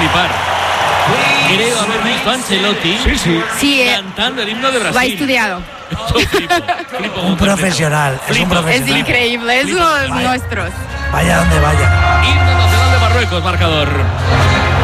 flipar. Creo haber visto a Ancelotti cantando el himno de Brasil. Lo ha estudiado. Flipo Un profesional, es un profesional. Es increíble, es uno de los nuestros. Vaya donde vaya. Himno nacional de Marruecos, marcador.